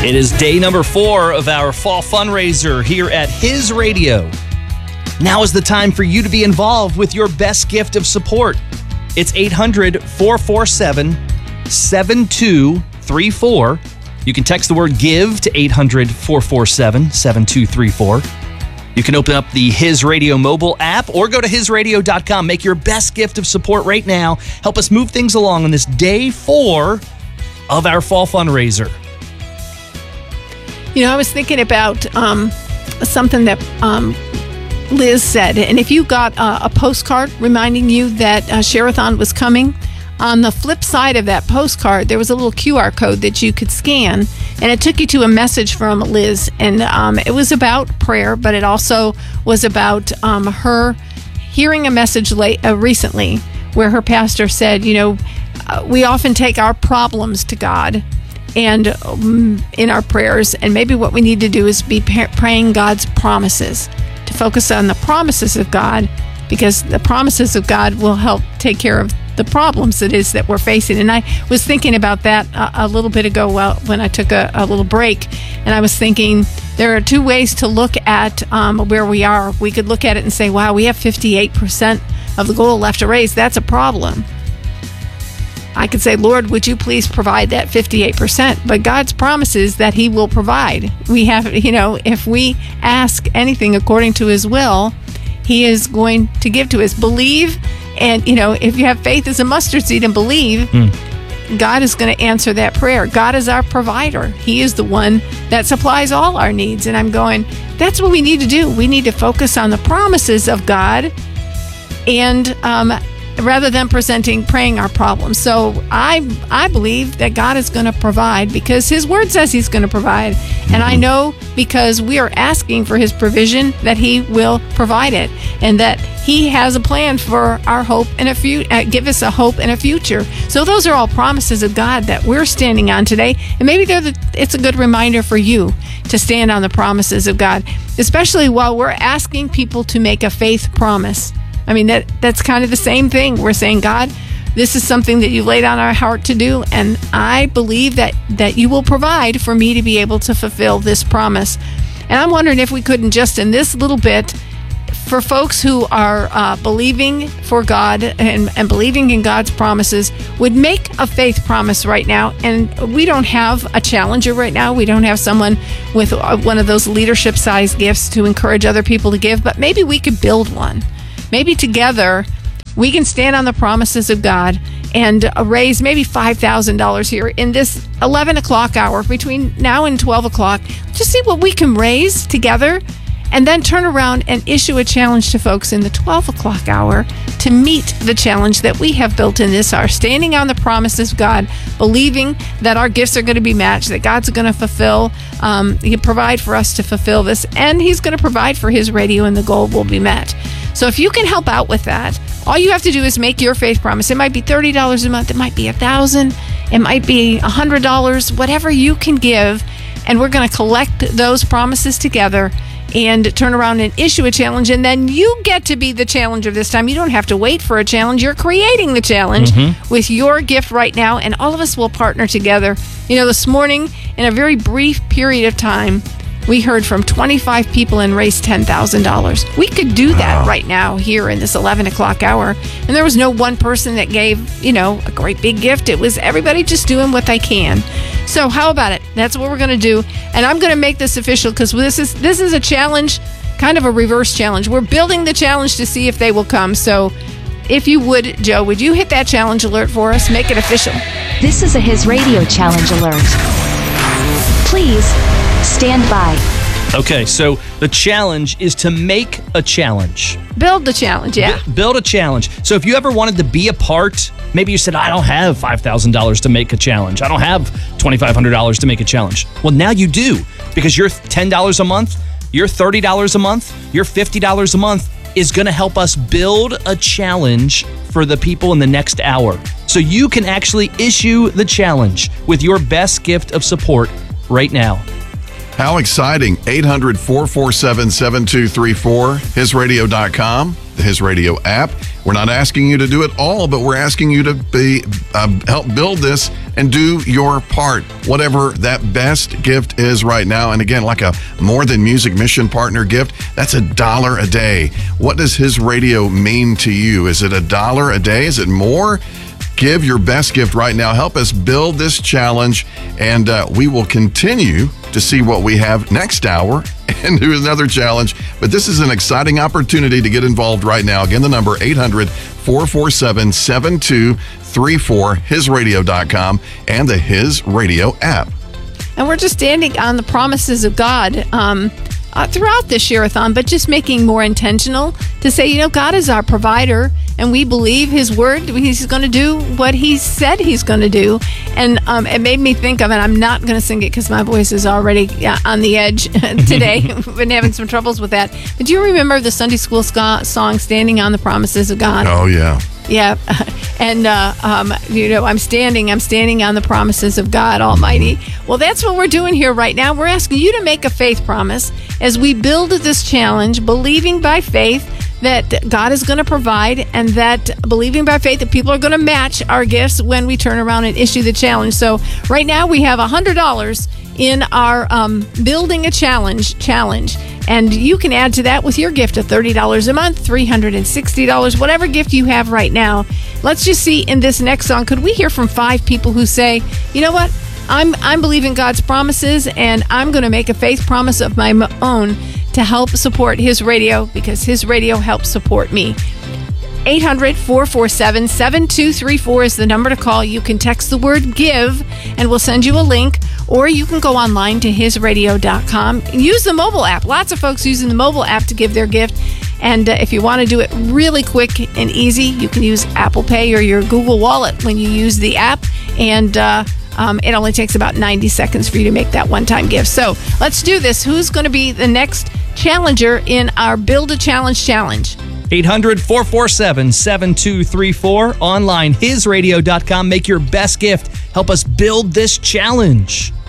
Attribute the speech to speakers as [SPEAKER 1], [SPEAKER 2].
[SPEAKER 1] It is day number 4 of our fall fundraiser here at His Radio. Now is the time for you to be involved with your best gift of support. It's 800-447-7234. You can text the word GIVE to 800-447-7234. You can open up the His Radio mobile app or go to hisradio.com. Make your best gift of support right now. Help us move things along on this day 4 of our fall fundraiser.
[SPEAKER 2] You know, I was thinking about something that Liz said. And if you got a postcard reminding you that Share-a-thon was coming, on the flip side of that postcard, there was a little QR code that you could scan, and it took you to a message from Liz. And it was about prayer, but it also was about her hearing a message recently where her pastor said, you know, we often take our problems to God and in our prayers, and maybe what we need to do is be praying God's promises, to focus on the promises of God, because the promises of God will help take care of the problems it is that we're facing. And I was thinking about that a little bit ago when I took a little break, and I was thinking there are 2 ways to look at where we are. We could look at it and say, wow, we have 58% of the goal left to raise. That's a problem. I could say, Lord, would you please provide that 58%? But God's promise is that He will provide. We have, you know, if we ask anything according to His will, He is going to give to us. Believe, and, you know, if you have faith as a mustard seed and believe, God is going to answer that prayer. God is our provider. He is the one that supplies all our needs. And I'm going, that's what we need to do. We need to focus on the promises of God, and rather than praying our problems. So I believe that God is going to provide, because His word says He's going to provide. And I know, because we are asking for His provision, that He will provide it, and that He has a plan for our hope and give us a hope and a future. So those are all promises of God that we're standing on today. And maybe it's a good reminder for you to stand on the promises of God, especially while we're asking people to make a faith promise. I mean, that's kind of the same thing. We're saying, God, this is something that you laid on our heart to do, and I believe that you will provide for me to be able to fulfill this promise. And I'm wondering if we couldn't just in this little bit, for folks who are believing for God and believing in God's promises, would make a faith promise right now. And we don't have a challenger right now. We don't have someone with one of those leadership-sized gifts to encourage other people to give, but maybe we could build one. Maybe together we can stand on the promises of God and raise maybe $5,000 here in this 11 o'clock hour, between now and 12 o'clock. Just see what we can raise together, and then turn around and issue a challenge to folks in the 12 o'clock hour to meet the challenge that we have built in this hour, standing on the promises of God, believing that our gifts are going to be matched, that God's going to fulfill, He can provide for us to fulfill this, and He's going to provide for His radio, and the goal will be met. So if you can help out with that, all you have to do is make your faith promise. It might be $30 a month. It might be $1,000. It might be $100, whatever you can give. And we're going to collect those promises together and turn around and issue a challenge. And then you get to be the challenger this time. You don't have to wait for a challenge. You're creating the challenge with your gift right now. And all of us will partner together. You know, this morning, in a very brief period of time, we heard from 25 people and raised $10,000. We could do that right now here in this 11 o'clock hour. And there was no one person that gave, you know, a great big gift. It was everybody just doing what they can. So how about it? That's what we're going to do. And I'm going to make this official, because this is a challenge, kind of a reverse challenge. We're building the challenge to see if they will come. So if you would, Joe, would you hit that challenge alert for us? Make it official.
[SPEAKER 3] This is a His Radio challenge alert. Please stand by.
[SPEAKER 1] Okay, so the challenge is to make a challenge.
[SPEAKER 2] Build the challenge, yeah.
[SPEAKER 1] Build a challenge. So if you ever wanted to be a part, maybe you said, I don't have $5,000 to make a challenge. I don't have $2,500 to make a challenge. Well, now you do, because your $10 a month, your $30 a month, your $50 a month is going to help us build a challenge for the people in the next hour. So you can actually issue the challenge with your best gift of support right now.
[SPEAKER 4] How exciting. 800-447-7234, hisradio.com, the His Radio app. We're not asking you to do it all, but we're asking you to help build this and do your part, whatever that best gift is right now. And again, like a More Than Music Mission Partner gift, that's $1 a day. What does His Radio mean to you? Is it $1 a day? Is it more? Give your best gift right now. Help us build this challenge, and we will continue to see what we have next hour and do another challenge. But this is an exciting opportunity to get involved right now. Again, the number 800-447-7234, hisradio.com, and the His Radio app.
[SPEAKER 2] And we're just standing on the promises of God throughout this Share-a-thon, but just making more intentional to say, God is our provider, and we believe His word. He's going to do what He said He's going to do. And it made me think of it. I'm not going to sing it because my voice is already on the edge today. We've been having some troubles with that. But do you remember the Sunday school song, Standing on the Promises of God?
[SPEAKER 4] Oh, yeah.
[SPEAKER 2] Yeah, and I'm standing on the promises of God Almighty. Well, that's what we're doing here right now. We're asking you to make a faith promise as we build this challenge, believing by faith that God is going to provide, and that believing by faith that people are going to match our gifts when we turn around and issue the challenge. So right now we have $100 in our Building a Challenge, and you can add to that with your gift of $30 a month, $360, whatever gift you have right now. Let's just see in this next song, could we hear from 5 people who say, you know what, I'm believing God's promises, and I'm going to make a faith promise of my own to help support His Radio, because His Radio helps support me. 800-447-7234 is the number to call. You can text the word GIVE, and we'll send you a link, or you can go online to hisradio.com. Use the mobile app. Lots of folks using the mobile app to give their gift. And if you want to do it really quick and easy, you can use Apple Pay or your Google Wallet when you use the app. And it only takes about 90 seconds for you to make that one-time gift. So let's do this. Who's going to be the next challenger in our Build a Challenge challenge?
[SPEAKER 1] 800-447-7234. Online, hisradio.com. Make your best gift. Help us build this challenge.